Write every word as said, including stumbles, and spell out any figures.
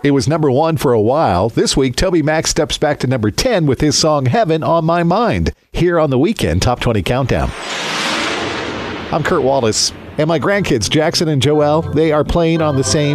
It was number one for a while. This week, Toby Mac steps back to number ten with his song Heaven on My Mind, here on the Weekend Top twenty Countdown. I'm Kurt Wallace, and my grandkids, Jackson and Joelle, they are playing on the same